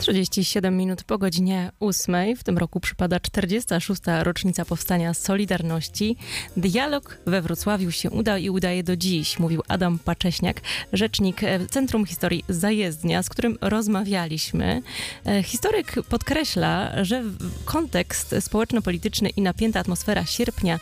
37 minut po godzinie 8. W tym roku przypada 46. rocznica powstania Solidarności. Dialog we Wrocławiu się uda i udaje do dziś, mówił Adam Pacześniak, rzecznik Centrum Historii Zajezdnia, z którym rozmawialiśmy. Historyk podkreśla, że kontekst społeczno-polityczny i napięta atmosfera sierpnia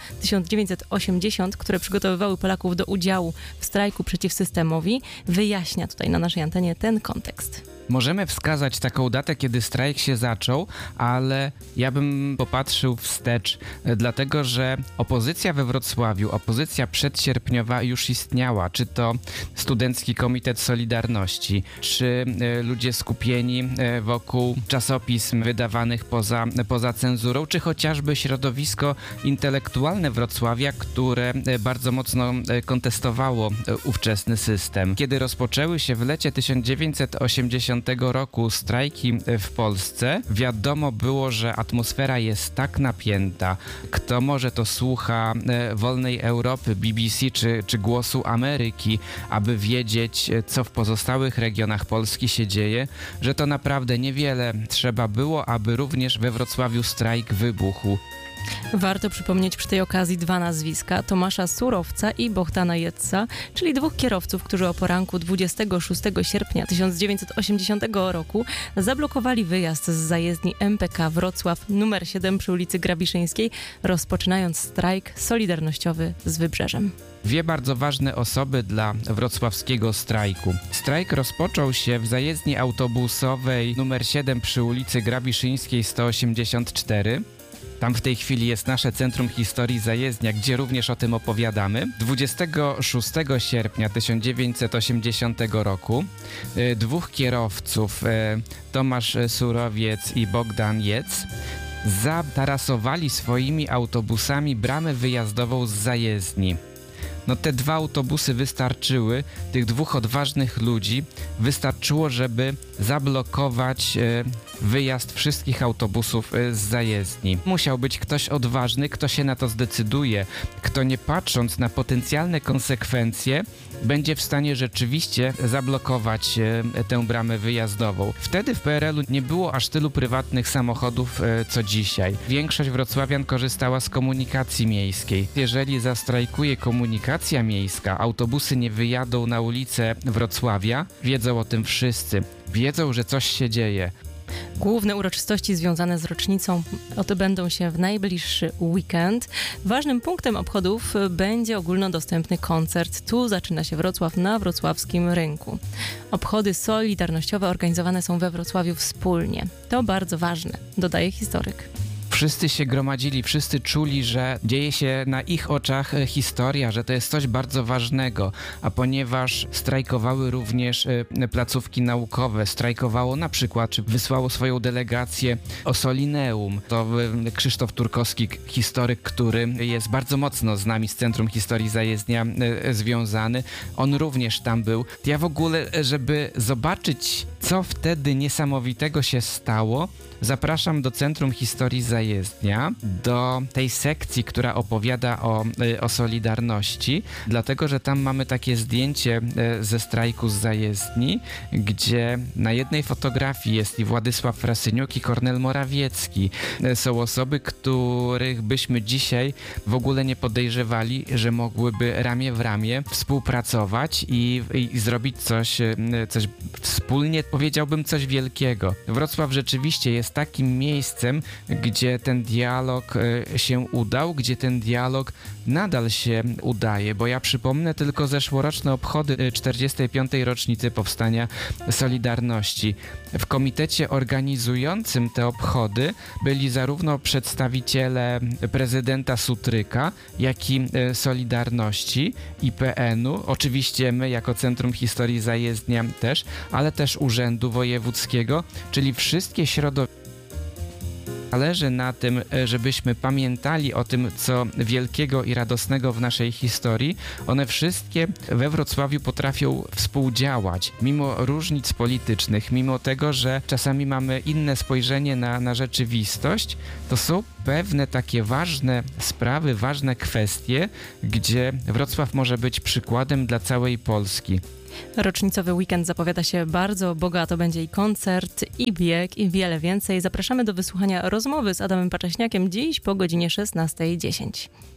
1980, które przygotowywały Polaków do udziału w strajku przeciw systemowi, wyjaśnia tutaj na naszej antenie ten kontekst. Możemy wskazać taką datę, kiedy strajk się zaczął, ale ja bym popatrzył wstecz, dlatego że opozycja we Wrocławiu, opozycja przedsierpniowa już istniała. Czy to Studencki Komitet Solidarności, czy ludzie skupieni wokół czasopism wydawanych poza cenzurą, czy chociażby środowisko intelektualne Wrocławia, które bardzo mocno kontestowało ówczesny system. Kiedy rozpoczęły się w lecie 1980 roku strajki w Polsce, wiadomo było, że atmosfera jest tak napięta. Kto może, to słucha Wolnej Europy, BBC czy Głosu Ameryki, aby wiedzieć, co w pozostałych regionach Polski się dzieje, że to naprawdę niewiele trzeba było, aby również we Wrocławiu strajk wybuchł. Warto przypomnieć przy tej okazji dwa nazwiska, Tomasza Surowca i Bohdana Jedca, czyli dwóch kierowców, którzy o poranku 26 sierpnia 1980 roku zablokowali wyjazd z zajezdni MPK Wrocław nr 7 przy ulicy Grabiszyńskiej, rozpoczynając strajk solidarnościowy z Wybrzeżem. Dwie bardzo ważne osoby dla wrocławskiego strajku. Strajk rozpoczął się w zajezdni autobusowej nr 7 przy ulicy Grabiszyńskiej 184. Tam w tej chwili jest nasze Centrum Historii Zajezdnia, gdzie również o tym opowiadamy. 26 sierpnia 1980 roku dwóch kierowców, Tomasz Surowiec i Bogdan Jec, zatarasowali swoimi autobusami bramę wyjazdową z zajezdni. No te dwa autobusy wystarczyły, tych dwóch odważnych ludzi wystarczyło, żeby zablokować wyjazd wszystkich autobusów z zajezdni. Musiał być ktoś odważny, kto się na to zdecyduje, kto nie patrząc na potencjalne konsekwencje będzie w stanie rzeczywiście zablokować tę bramę wyjazdową. Wtedy w PRL-u nie było aż tylu prywatnych samochodów co dzisiaj. Większość wrocławian korzystała z komunikacji miejskiej. Jeżeli zastrajkuje komunikacja miejska, autobusy nie wyjadą na ulicę Wrocławia, wiedzą o tym wszyscy. Wiedzą, że coś się dzieje. Główne uroczystości związane z rocznicą odbędą się w najbliższy weekend. Ważnym punktem obchodów będzie ogólnodostępny koncert. Tu zaczyna się Wrocław na wrocławskim rynku. Obchody solidarnościowe organizowane są we Wrocławiu wspólnie. To bardzo ważne, dodaje historyk. Wszyscy się gromadzili, wszyscy czuli, że dzieje się na ich oczach historia, że to jest coś bardzo ważnego, a ponieważ strajkowały również placówki naukowe, strajkowało na przykład, czy wysłało swoją delegację Ossolineum, to Krzysztof Turkowski, historyk, który jest bardzo mocno z nami z Centrum Historii Zajezdnia związany, on również tam był. Ja w ogóle, żeby zobaczyć, co wtedy niesamowitego się stało, zapraszam do Centrum Historii Zajezdnia, do tej sekcji, która opowiada o Solidarności, dlatego, że tam mamy takie zdjęcie ze strajku z zajezdni, gdzie na jednej fotografii jest i Władysław Frasyniuk, i Kornel Morawiecki. Są osoby, których byśmy dzisiaj w ogóle nie podejrzewali, że mogłyby ramię w ramię współpracować i zrobić coś wspólnie, powiedziałbym coś wielkiego. Wrocław rzeczywiście jest takim miejscem, gdzie ten dialog się udał, gdzie ten dialog nadal się udaje, bo ja przypomnę tylko zeszłoroczne obchody 45. rocznicy powstania Solidarności. W komitecie organizującym te obchody byli zarówno przedstawiciele prezydenta Sutryka, jak i Solidarności, IPN-u, oczywiście my jako Centrum Historii Zajezdnia też, ale też Urzędu Wojewódzkiego, czyli wszystkie środowiska. Zależy na tym, żebyśmy pamiętali o tym, co wielkiego i radosnego w naszej historii. One wszystkie we Wrocławiu potrafią współdziałać, mimo różnic politycznych, mimo tego, że czasami mamy inne spojrzenie na rzeczywistość, to są pewne takie ważne sprawy, ważne kwestie, gdzie Wrocław może być przykładem dla całej Polski. Rocznicowy weekend zapowiada się bardzo bogato. Będzie i koncert, i bieg, i wiele więcej. Zapraszamy do wysłuchania rozmowy z Adamem Pacześniakiem dziś po godzinie 16:10.